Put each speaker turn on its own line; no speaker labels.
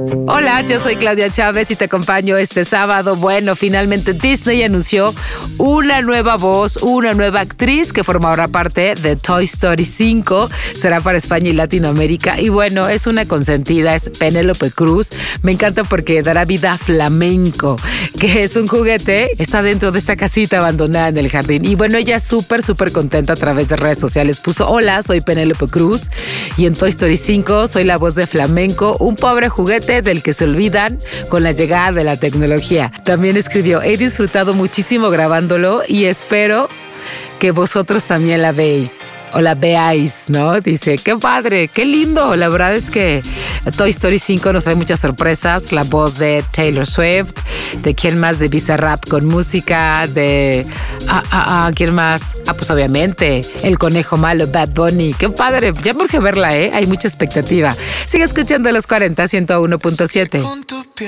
Hola, yo soy Claudia Chávez y te acompaño este sábado. Bueno, finalmente Disney anunció una nueva voz, una nueva actriz que formará parte de Toy Story 5. Será para España y Latinoamérica. Y bueno, es una consentida, es Penélope Cruz. Me encanta porque dará vida a Flamenco, que es un juguete. Está dentro de esta casita abandonada en el jardín. Y bueno, ella súper contenta a través de redes sociales. Puso: hola, soy Penélope Cruz y en Toy Story 5 soy la voz de Flamenco, un pobre juguete del que se olvidan con la llegada de la tecnología. También escribió: he disfrutado muchísimo grabándolo y espero que vosotros también la veáis, ¿no? Dice: qué padre, qué lindo. La verdad es que Toy Story 5 nos trae muchas sorpresas. La voz de Taylor Swift, de quién más, de Bizarrap con música, de... ¿quién más? Pues obviamente, el conejo malo, Bad Bunny. Qué padre, ya me urge verla, ¿eh? Hay mucha expectativa. Sigue escuchando Los 40, 101.7.